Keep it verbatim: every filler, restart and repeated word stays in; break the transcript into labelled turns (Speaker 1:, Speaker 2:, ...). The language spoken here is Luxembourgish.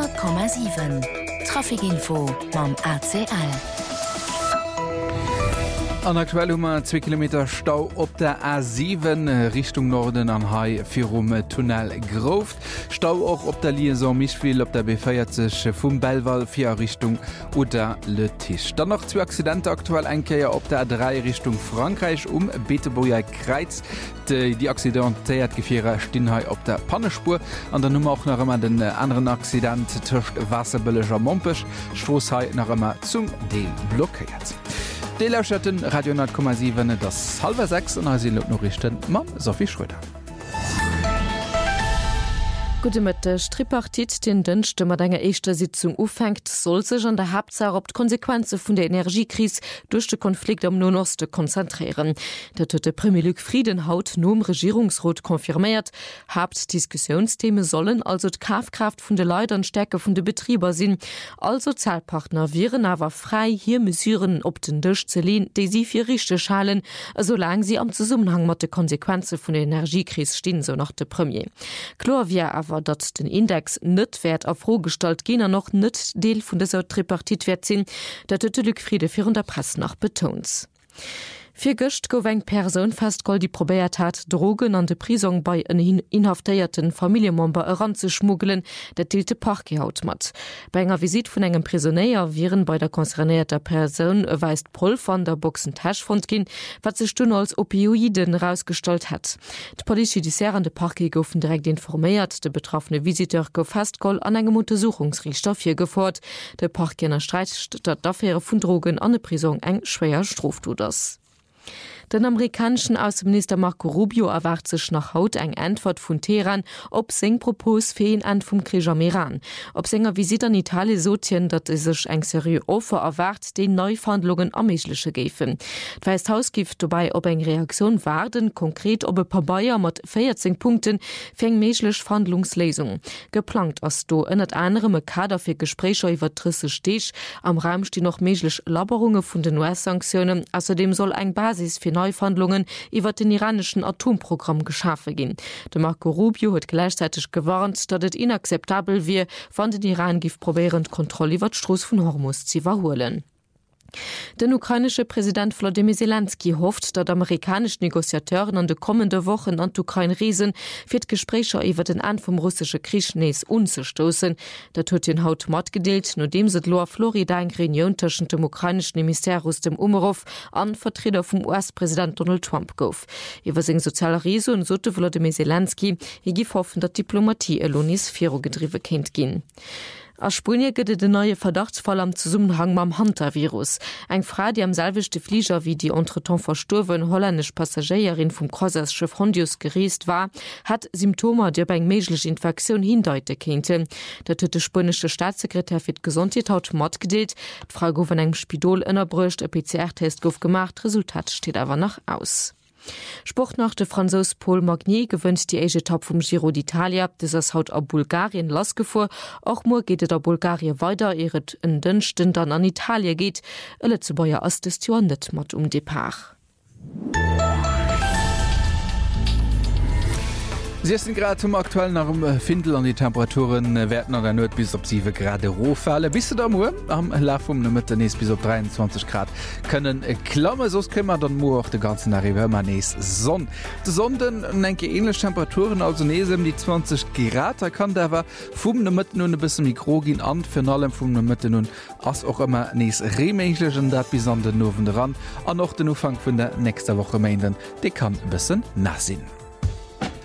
Speaker 1: dreihundert Komma sieben Trafikinfo mam A C L.
Speaker 2: An aktuell hummer zwei Kilometer Stau op der A sieben Richtung Norden an Hai Firum Tunnel Groft. Stau auch op der Liaison Mischwil op der B vierzig vum Belval vier Richtung oder Le Tisch. Dann noch zwei Accidente aktuell enkeier op der A drei Richtung Frankreich um Beteboer Kreiz. Die, die accidentéiert Gefährer Stinhai op der Pannespur. An der Nummer auch noch immer den anderen Accident töcht Wasserbölleger Mompech. Stoßhai nach immer zum Deel blockiert. Delauschetten Radio hundert Komma sieben das halbe sechs und als noch richten Mam Sophie Schröder.
Speaker 3: Gute mit der Tripartit den dünchte mat enger eischter Sitzung ufängt soll sech an der Hauptsache op Konsequenze vun der Energiekrise durch den Konflikt am Nordoste konzentrieren. Der tote Premier Luc Friedenhaut nom Regierungsrat konfirmiert, Hauptdiskussionsthemen sollen also d' Kaufkraft vun de Leute an Stärke vun de Betrieber sinn. Also Zahlpartner wären aber frei hier mesuren op den Tisch zu lehnen, die sie für richtig schalen, solange sie am Zusammenhang mit den Konsequenzen von der Energiekrise stehen, so nach der Premier. Klar wir aber dat den Index net wert auf Rohgestalt gener noch net Deel vun der Tripartit wert sinn, dat Luc Friede vir der Presse nach betons. Für Göcht go eng Person fast gold die probiert hat, Drogen an de Prisung bei en hin inhaftéierten Familienmember heranzuschmuggeln, der tilte Pach gehaut mat. Bei enger Visit vun engem Prisonnéier viren bei der konzernierter Person weist Pol van der Boxen Taschfond gin, wat ze Stunde als Opioiden rausgestalt hat. De polizeiärende Parke goufen direkt informiert, de betroffene Visiteur go fast gold an engem Untersuchungsrichstoff hier gefordert. De Parkkenner streit dat d'Affäre vun Drogen an de Prisung eng schwer Straftat das. Den amerikanischen Außenminister Marco Rubio erwartet sich nach Haut eng Antwort von Teheran, ob seng Propos fehlen an vom Krieg am Iran. Ob senger Visit an Italien sotien, dat es sich eng seriös Offer erwartet, den Neuverhandlungen ammisliche gefen. Weist Hausgift dabei, ob eng Reaktion warten, konkret ob e paar Bayer mit vierzehn Punkten fäng meschlich Verhandlungslesung. Geplant as do ënnert anderem e Kader für Gespräche über Trisse stech, am Raum stehen noch meschlich Laberungen von den U S-Sanktionen, außerdem soll eng Basis für Neuverhandlungen iwwer den iranischen Atomprogramm geschaffen gin. De Marco Rubio hat gleichzeitig gewarnt, dat het inakzeptabel wie, wann den Iran gif probieren Kontrolle iwwer d'Stross vun Hormuz zu verholen. Den ukrainische Präsident Volodymyr Zelensky hofft, dat amerikanische Negoziateuren an de kommende Wochen an d'Ukraine riesen, fir d'Gespräche iwwer den an vom russische Kriegschnees unzustoßen. Dat huet den Haut mat gedeelt, no dem se Loa Florida eng Reunion tschen dem ukrainischen Ministerius dem Umerov an Vertreter vom U S-Präsident Donald Trump gouf. Iwer seg sozialer Riese und sote Volodymyr Zelensky, hi gif hoffen, dat Diplomatie Elonis Firo gedriwe kennt gin. Aus Spanien gëtt de neue Verdachtsfall am Zusammenhang mam Hunter-Virus. Eng Frau, die am selvichte Flieger wie die entretemps verstorven holländisch Passagierin vom Croiserschiff Hondius gereest war, hat Symptome, die bei eng meigliche Infektion hindeute kennte. Der huet de spanische Staatssekretär fir d'Gesundheit haut mat gedeelt. Frau gouf an engem Spidol ënnerbrucht, e P C R-Test gouf gemacht, Resultat steht aber noch aus. Sport nach de Franzos Paul Magnier gewünscht die Ege Top vom Giro d'Italia, des as haut a Bulgarien losgefuhr. Auch mor geht et a Bulgarie weiter, eret en dünchten dann an Italien geht. Alle zu beier as des Jahrhundert mat um Depart.
Speaker 2: Sie sind gerade zum aktuellen nach dem Findel an die Temperaturen werden an der Not bis op sieben Grad Rohfälle. Bis du da nur am Lauf um Mitte nächst bis op dreiundzwanzig Grad können Klamme sos kümmer dann nur auch de ganzen Arrivement nächst Sonn. Die Sonden denke ähnlich Temperaturen also nesem die zwanzig Grad da kann der war fum Mitte nun ein bisschen Mikrogin an für allem fum Mitte nun as auch immer nächst remäßig und dat bis an den Noven dran an noch den Ufang von der nächste Woche meinden die kann ein bisschen nass sein.